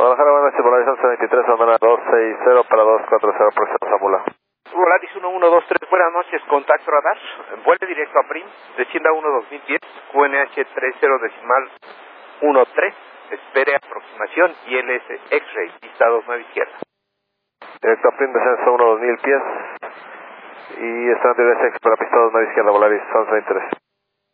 Guadalajara, buenas noches, Volaris 1123, Andana 260 para 240, próxima Zamula. Volaris 1123, buenas noches, contacto radar, vuelve directo a PRIM, descienda 1-2010, QNH 30.13, espere aproximación, ILS X-Ray, pista 29 izquierda. Directo a PRIM, descenso 1-2000 pies, y están de VSX para pista 29 izquierda, Volaris 1123.